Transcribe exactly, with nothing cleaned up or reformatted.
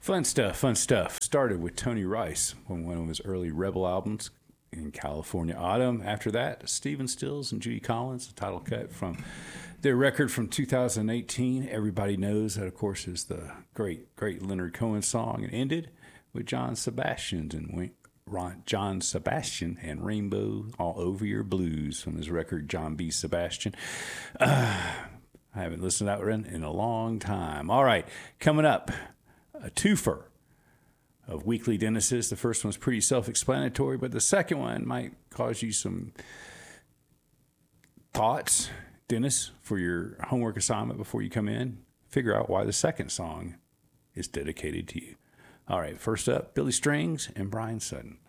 Fun stuff, fun stuff. Started with Tony Rice on one of his early Rebel albums in California Autumn. After that, Stephen Stills and Judy Collins, the title cut from their record from two thousand eighteen. Everybody knows that, of course, is the great, great Leonard Cohen song. It ended with John Sebastian and Ron, John Sebastian and Rainbow All Over Your Blues from his record, John B. Sebastian. Uh, I haven't listened to that one in a long time. All right, coming up, a twofer of Weekly Dennis's. The first one's pretty self-explanatory, but the second one might cause you some thoughts, Dennis, for your homework assignment before you come in. Figure out why the second song is dedicated to you. All right, first up, Billy Strings and Brian Sutton.